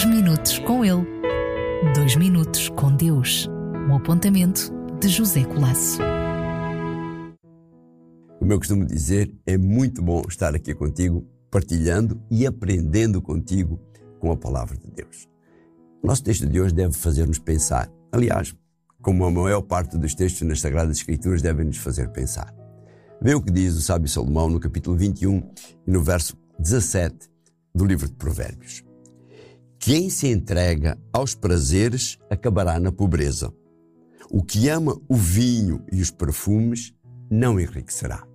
2 minutos com ele. 2 minutos com Deus. Um apontamento de José Colasso. Como eu costumo dizer, é muito bom estar aqui contigo, partilhando e aprendendo contigo com a palavra de Deus. O nosso texto de hoje deve fazer-nos pensar. Aliás, como a maior parte dos textos nas Sagradas Escrituras devem nos fazer pensar. Vê o que diz o sábio Salomão no capítulo 21 e no verso 17 do livro de Provérbios. Quem se entrega aos prazeres acabará na pobreza. O que ama o vinho e os perfumes não enriquecerá.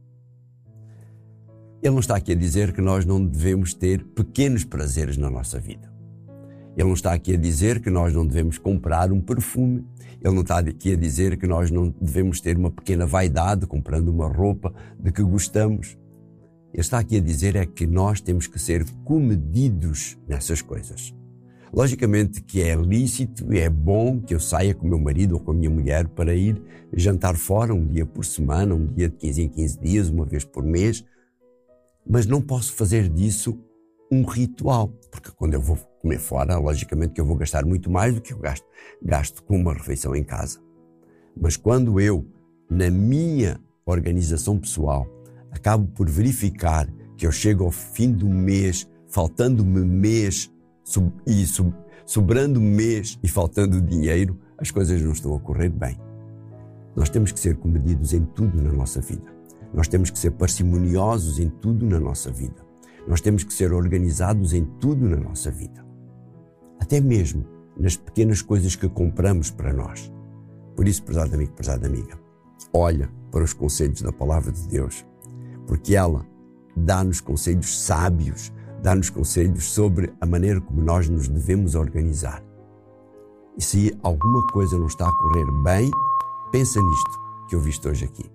Ele não está aqui a dizer que nós não devemos ter pequenos prazeres na nossa vida. Ele não está aqui a dizer que nós não devemos comprar um perfume. Ele não está aqui a dizer que nós não devemos ter uma pequena vaidade comprando uma roupa de que gostamos. Ele está aqui a dizer é que nós temos que ser comedidos nessas coisas. Logicamente que é lícito e é bom que eu saia com o meu marido ou com a minha mulher para ir jantar fora um dia por semana, um dia de 15 em 15 dias, uma vez por mês. Mas não posso fazer disso um ritual, porque quando eu vou comer fora, logicamente que eu vou gastar muito mais do que eu gasto com uma refeição em casa. Mas quando eu, na minha organização pessoal, acabo por verificar que eu chego ao fim do mês, faltando-me mês, sobrando mês e faltando dinheiro, as coisas não estão a correr bem. Nós temos que ser comedidos em tudo na nossa vida. Nós temos que ser parcimoniosos em tudo na nossa vida. Nós temos que ser organizados em tudo na nossa vida. Até mesmo nas pequenas coisas que compramos para nós. Por isso, prezado amigo, prezada amiga, olha para os conselhos da palavra de Deus, porque ela dá-nos conselhos sábios, dá-nos conselhos sobre a maneira como nós nos devemos organizar. E se alguma coisa não está a correr bem, pensa nisto que ouviste hoje aqui.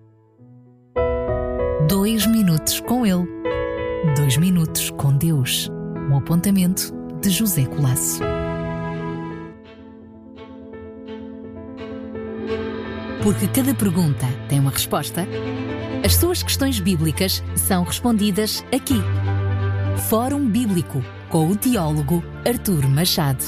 2 minutos com ele. 2 minutos com Deus. Um apontamento de José Colasso. Porque cada pergunta tem uma resposta, as suas questões bíblicas são respondidas aqui. Fórum Bíblico, com o teólogo Artur Machado.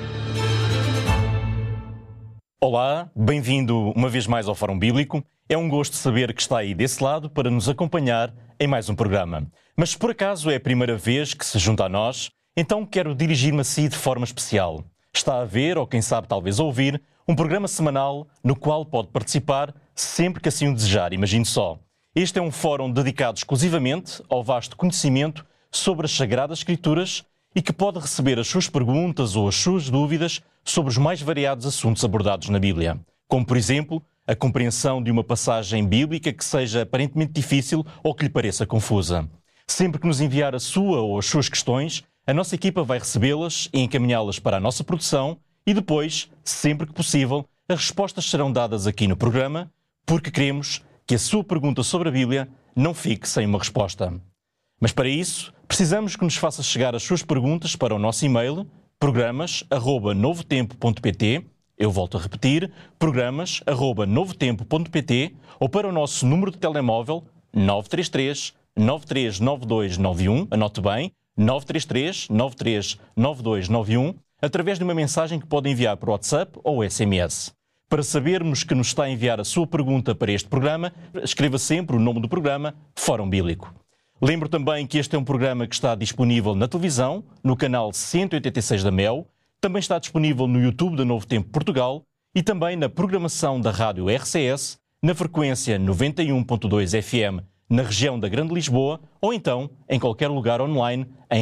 Olá, bem-vindo uma vez mais ao Fórum Bíblico. É um gosto saber que está aí desse lado para nos acompanhar em mais um programa. Mas se por acaso é a primeira vez que se junta a nós, então quero dirigir-me a si de forma especial. Está a ver, ou quem sabe talvez ouvir, um programa semanal no qual pode participar sempre que assim o desejar. Imagine só. Este é um fórum dedicado exclusivamente ao vasto conhecimento sobre as Sagradas Escrituras e que pode receber as suas perguntas ou as suas dúvidas sobre os mais variados assuntos abordados na Bíblia. Como, por exemplo, a compreensão de uma passagem bíblica que seja aparentemente difícil ou que lhe pareça confusa. Sempre que nos enviar a sua ou as suas questões, a nossa equipa vai recebê-las e encaminhá-las para a nossa produção e depois, sempre que possível, as respostas serão dadas aqui no programa, porque queremos que a sua pergunta sobre a Bíblia não fique sem uma resposta. Mas para isso, precisamos que nos faça chegar as suas perguntas para o nosso e-mail, programas@novotempo.pt. Eu volto a repetir, programas@novotempo.pt ou para o nosso número de telemóvel 933 939291, anote bem, 933 939291, através de uma mensagem que pode enviar por WhatsApp ou SMS. Para sabermos que nos está a enviar a sua pergunta para este programa, escreva sempre o nome do programa, Fórum Bíblico. Lembro também que este é um programa que está disponível na televisão, no canal 186 da MEL, também está disponível no YouTube da Novo Tempo Portugal e também na programação da rádio RCS, na frequência 91.2 FM na região da Grande Lisboa ou então em qualquer lugar online em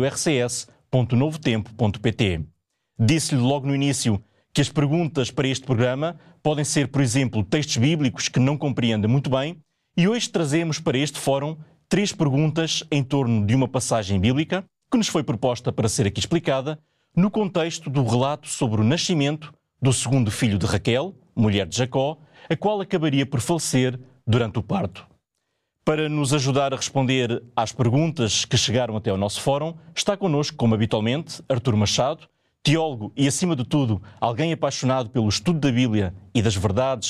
radiorcs.novotempo.pt. Disse-lhe logo no início que as perguntas para este programa podem ser, por exemplo, textos bíblicos que não compreenda muito bem e hoje trazemos para este fórum 3 perguntas em torno de uma passagem bíblica que nos foi proposta para ser aqui explicada no contexto do relato sobre o nascimento do segundo filho de Raquel, mulher de Jacó, a qual acabaria por falecer durante o parto. Para nos ajudar a responder às perguntas que chegaram até ao nosso fórum, está connosco, como habitualmente, Artur Machado, teólogo e, acima de tudo, alguém apaixonado pelo estudo da Bíblia e das verdades